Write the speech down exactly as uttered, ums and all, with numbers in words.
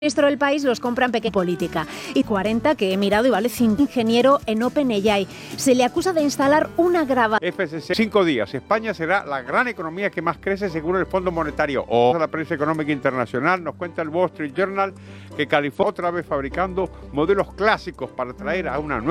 Ministro del país los compra en pequeña política. Y cuarenta que he mirado y vale cinco. Ingeniero en OpenAI. Se le acusa de instalar una grabadora. F C C, cinco días. España será la gran economía que más crece según el Fondo Monetario. O la prensa económica internacional nos cuenta el Wall Street Journal que California otra vez fabricando modelos clásicos para traer a una nueva